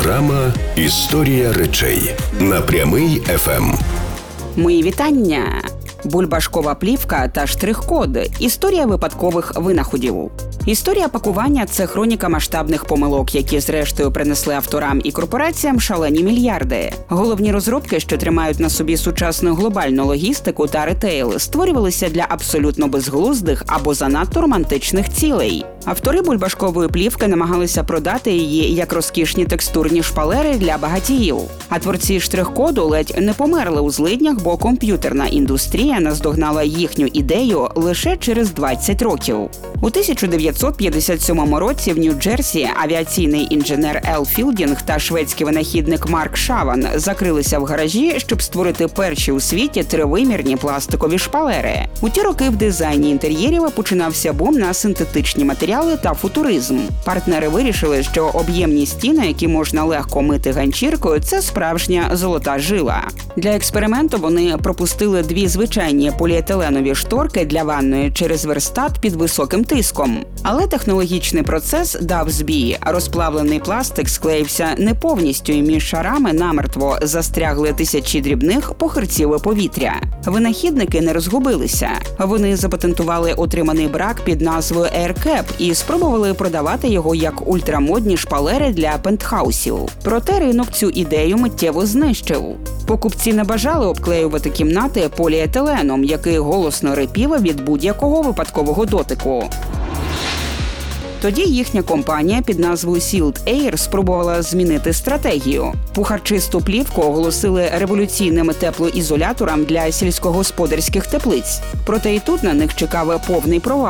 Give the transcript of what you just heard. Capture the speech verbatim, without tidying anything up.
Програма «Історія речей» на Прямий еф ем. Мої вітання! Бульбашкова плівка та штрих-код – історія випадкових винаходів. Історія пакування – це хроніка масштабних помилок, які зрештою принесли авторам і корпораціям шалені мільярди. Головні розробки, що тримають на собі сучасну глобальну логістику та ретейл, створювалися для абсолютно безглуздих або занадто романтичних цілей. Автори бульбашкової плівки намагалися продати її як розкішні текстурні шпалери для багатіїв. А творці штрих-коду ледь не померли у злиднях, бо комп'ютерна індустрія наздогнала їхню ідею лише через двадцять років. У тисяча дев'ятсот п'ятдесят сьомому році в Нью-Джерсі авіаційний інженер Ел Філдінг та шведський винахідник Марк Шаван закрилися в гаражі, щоб створити перші у світі тривимірні пластикові шпалери. У ті роки в дизайні інтер'єрів починався бум на синтетичні матеріали та футуризм. Партнери вирішили, що об'ємні стіни, які можна легко мити ганчіркою, це справжня золота жила. Для експерименту вони пропустили дві звичайні поліетиленові шторки для ванної через верстат під високим тиском. Але технологічний процес дав збій. Розплавлений пластик склеївся не повністю, і між шарами намертво застрягли тисячі дрібних похирців повітря. Винахідники не розгубилися. Вони запатентували отриманий брак під назвою AirCap і спробували продавати його як ультрамодні шпалери для пентхаусів. Проте ринок цю ідею миттєво знищив. Покупці не бажали обклеювати кімнати поліетиленом, який голосно рипів від будь-якого випадкового дотику. Тоді їхня компанія під назвою Sealed Air спробувала змінити стратегію. Пухарчисту плівку оголосили революційним теплоізолятором для сільськогосподарських теплиць. Проте і тут на них чекав повний провал.